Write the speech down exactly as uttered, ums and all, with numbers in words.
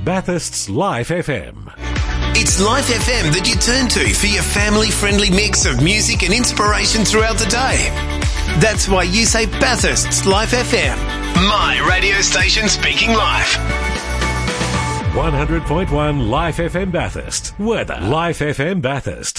Bathurst's Life F M. It's Life F M that you turn to for your family-friendly mix of music and inspiration throughout the day. That's why you say Bathurst's Life F M. My radio station speaking life. one hundred point one Life F M Bathurst. Weather. Life F M Bathurst.